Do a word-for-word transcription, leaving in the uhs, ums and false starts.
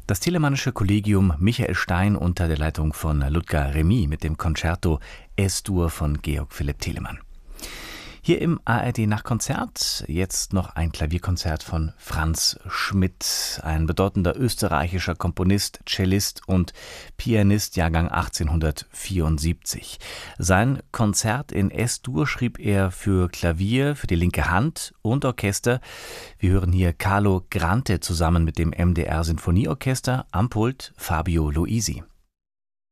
Das Telemannische Kollegium Michael Stein unter der Leitung von Ludger Remy mit dem Concerto Es-Dur von Georg Philipp Telemann. Hier im A R D-Nachtkonzert jetzt noch ein Klavierkonzert von Franz Schmidt, ein bedeutender österreichischer Komponist, Cellist und Pianist, Jahrgang achtzehnhundertvierundsiebzig. Sein Konzert in Es-Dur schrieb er für Klavier, für die linke Hand und Orchester. Wir hören hier Carlo Grante zusammen mit dem M D R Sinfonieorchester, am Pult Fabio Luisi.